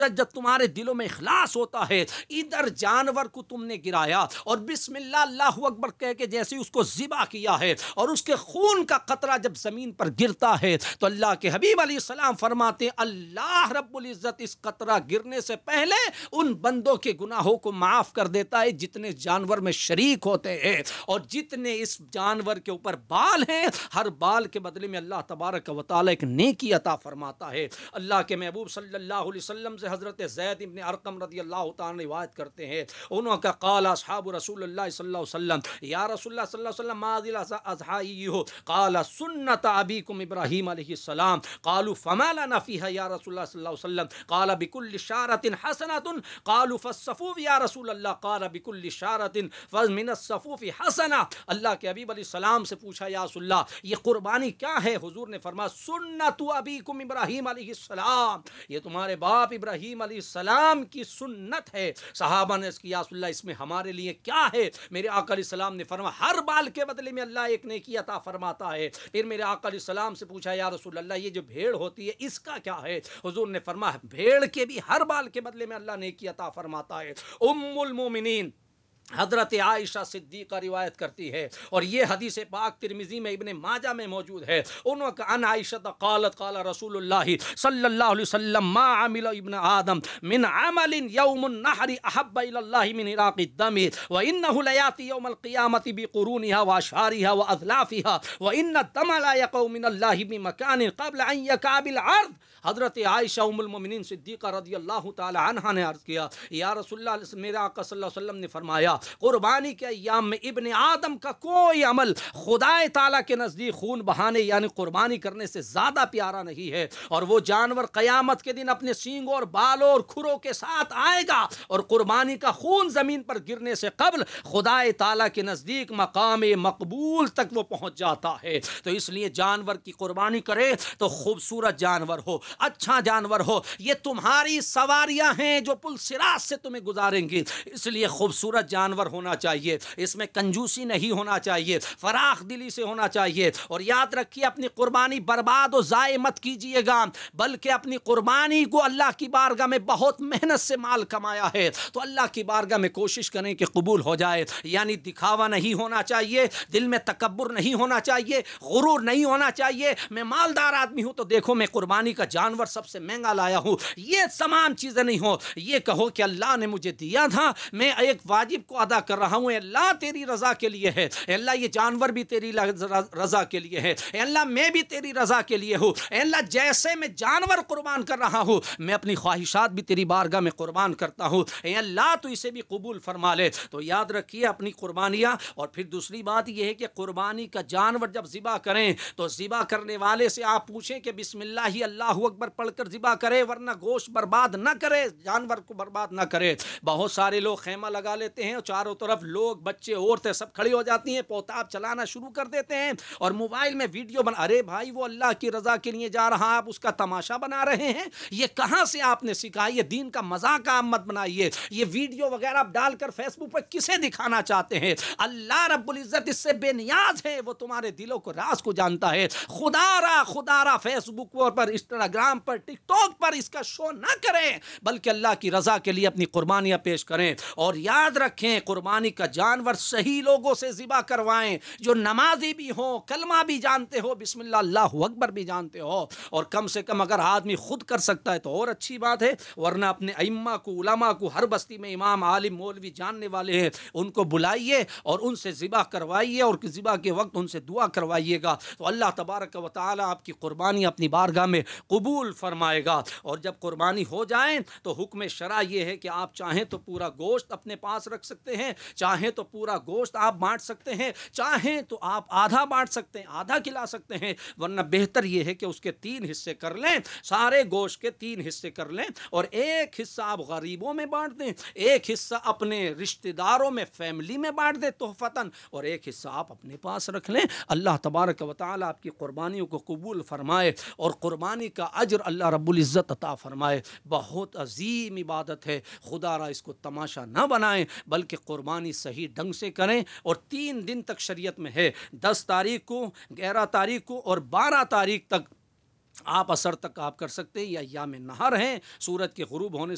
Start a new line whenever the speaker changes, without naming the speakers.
جب تمہارے دلوں میں اخلاص ہوتا ہے، ادھر جانور کو تم نے گرایا اور بسم اللہ اللہ اکبر کہہ کے جیسے اس کو ذبح کیا ہے اور اس کے خون کا قطرہ جب زمین پر گرتا ہے تو اللہ کے حبیب علیہ السلام فرماتے ہیں اللہ رب العزت اس قطرہ گرنے سے پہلے ان بندوں کے گناہوں کو معاف کر دیتا ہے جتنے جانور میں شریک ہوتے ہیں، اور جتنے اس جانور کے اوپر بال ہیں ہر بال کے بدلے میں اللہ تبارک و تعالی ایک نیکی عطا فرماتا ہے۔ اللہ کے محبوب صلی اللہ علیہ وسلم سے حضرت زید ابن ارقم رضی اللہ تعالی روایت کرتے ہیں، انہوں کا قال اصحاب رسول اللہ صلی اللہ علیہ وسلم یا رسول اللہ صلی اللہ علیہ وسلم ما ذی الاضحی ہو قال سنت ابیکم ابراہیم علیہ السلام قالوا فما لنا فیها یا رسول اللہ صلی اللہ علیہ وسلم قال بكل شارة حسنة قالوا فالصفوف یا رسول اللہ قال بكل شارة فمن الصفوف حسنة۔ اللہ کے حبیب علیہ السلام سے پوچھا یا رسول اللہ یہ قربانی کیا ہے؟ حضور نے فرمایا سنت ابیکم ابراہیم علیہ السلام، یہ تمہارے باپ ابراہیم علیہ السلام کی سنت ہے۔ صحابہ نے اس کی یا رسول اللہ اس میں ہمارے لیے کیا ہے؟ میرے آقا علیہ السلام نے فرمایا ہر بال کے بدلے میں اللہ ایک نیکی عطا فرماتا ہے۔ پھر میرے آقا علیہ السلام سے پوچھا یا رسول اللہ یہ جو بھیڑ ہوتی ہے اس کا کیا ہے؟ حضور نے فرمایا بھیڑ کے بھی ہر بال کے بدلے میں اللہ نیکی عطا فرماتا ہے۔ ام المومنین حضرت عائشہ صدیقہ روایت کرتی ہے اور یہ حدیث پاک ترمذی میں ابن ماجہ میں موجود ہے، انہوں کا ان عائشہ قالت قال رسول اللہ صلی اللہ علیہ وسلم ما عمل ابن آدم من عمل یوم النحر احب الى اللہ من اراق الدم وانه لیاتی یوم القیامت بقرونها واشعارها واذلافها وان الدم لا یقع من اللہ بمکان قبل ان یقع بالعرض۔ حضرت عائشہ ام المومنین صدیقہ رضی اللہ تعالی عنہا نے عرض کیا یا رسول اللہ میرے آقا صلی اللہ علیہ وسلم نے فرمایا قربانی کے ایام میں ابن آدم کا کوئی عمل خدا تعالیٰ کے نزدیک خون بہانے یعنی قربانی کرنے سے زیادہ پیارا نہیں ہے، اور وہ جانور قیامت کے دن اپنے سینگوں اور بالوں اور کھروں کے ساتھ آئے گا اور قربانی کا خون زمین پر گرنے سے قبل خدا تعالیٰ کے نزدیک مقام مقبول تک وہ پہنچ جاتا ہے۔ تو اس لیے جانور کی قربانی کرے تو خوبصورت جانور ہو، اچھا جانور ہو، یہ تمہاری سواریاں ہیں جو پل صراط سے تمہیں گزاریں گی، اس لیے خوبصورت جانور ہونا چاہیے، اس میں کنجوسی نہیں ہونا چاہیے، فراخ دلی سے ہونا چاہیے، اور یاد رکھیے اپنی قربانی برباد و ضائع مت کیجیے گا، بلکہ اپنی قربانی کو اللہ کی بارگاہ میں بہت محنت سے مال کمایا ہے تو اللہ کی بارگاہ میں کوشش کریں کہ قبول ہو جائے، یعنی دکھاوا نہیں ہونا چاہیے، دل میں تکبر نہیں ہونا چاہیے، غرور نہیں ہونا چاہیے، میں مالدار آدمی ہوں تو دیکھو میں قربانی کا جانور سب سے مہنگا لایا ہوں، یہ تمام چیزیں نہیں ہو، یہ کہو کہ اللہ نے مجھے دیا تھا، میں ایک واجب کو ادا کر رہا ہوں، اے اللہ تیری رضا کے لیے ہے، اے اللہ یہ جانور بھی تیری رضا کے لیے ہے، اے اللہ میں بھی تیری رضا کے لیے ہوں، اے اللہ جیسے میں جانور قربان کر رہا ہوں میں اپنی خواہشات بھی تیری بارگاہ میں قربان کرتا ہوں، اے اللہ تو اسے بھی قبول فرما لے۔ تو یاد رکھیے اپنی قربانیاں، اور پھر دوسری بات یہ ہے کہ قربانی کا جانور جب ذبح کریں تو ذبح کرنے والے سے آپ پوچھیں کہ بسم اللہ اللہ اکبر پڑھ کر ذبح کرے، ورنہ گوشت برباد نہ کرے، جانور کو برباد نہ کرے۔ بہت سارے لوگ خیمہ لگا لیتے ہیں اور چاروں طرف لوگ بچے عورتیں سب کھڑی ہو جاتی ہیں، پوتاب چلانا شروع کر دیتے ہیں اور موبائل میں ویڈیو بنا، ارے بھائی وہ اللہ کی رضا کے لیے جا رہا، آپ اس کا تماشا بنا رہے ہیں، یہ کہاں سے آپ نے سکھا؟ یہ دین کا مذاق عام مت بنائیے، یہ ویڈیو وغیرہ آپ ڈال کر فیس بک پر کسے دکھانا چاہتے ہیں؟ اللہ رب العزت اس سے بے نیاز ہے، وہ تمہارے دلوں کو راز کو جانتا ہے۔ خدا را فیس بک پر انسٹاگرام پر ٹک ٹاک پر اس کا شو نہ کریں، بلکہ اللہ کی رضا کے لیے اپنی قربانیاں پیش کریں، اور یاد رکھیں قربانی کا جانور صحیح لوگوں سے ذبح کروائیں جو نمازی بھی ہوں، کلمہ بھی جانتے ہو، بسم اللہ اللہ اکبر بھی جانتے ہو، اور کم سے کم اگر آدمی خود کر سکتا ہے تو اور اچھی بات ہے، ورنہ اپنے ائمہ کو، علماء کو، ہر بستی میں امام عالم مولوی جاننے والے ہیں ان کو بلائیے اور ان سے ذبح کروائیے، اور ذبح کے وقت ان سے دعا کروائیے گا تو اللہ تبارک و تعالی آپ کی قربانی اپنی بارگاہ میں قبول فرمائے گا۔ اور جب قربانی ہو جائیں تو حکم شرع یہ ہے کہ آپ چاہیں تو پورا گوشت اپنے پاس رکھ سکتے ہیں، چاہیں تو پورا گوشت آپ بانٹ سکتے ہیں، چاہیں تو آپ آدھا بانٹ سکتے ہیں، آدھا کھلا سکتے ہیں، ورنہ بہتر یہ ہے کہ اس کے 3 حصے کر لیں، سارے گوشت کے 3 حصے کر لیں، اور ایک حصہ آپ غریبوں میں بانٹ دیں، ایک حصہ اپنے رشتہ داروں میں، فیملی میں بانٹ دیں تحفتاً، اور ایک حصہ آپ اپنے پاس رکھ لیں۔ اللہ تبارک و تعالی آپ کی قربانیوں کو قبول فرمائے اور قربانی کا اجر اللہ رب العزت عطا فرمائے۔ بہت عظیم عبادت ہے، خدا را اس کو تماشا نہ بنائیں، بلکہ قربانی صحیح ڈھنگ سے کریں، اور 3 دن تک شریعت میں ہے، 10 تاریخ کو، 11 تاریخ کو اور 12 تاریخ تک آپ عصر تک آپ کر سکتے ہیں، یا ایام نہر ہیں، سورج کے غروب ہونے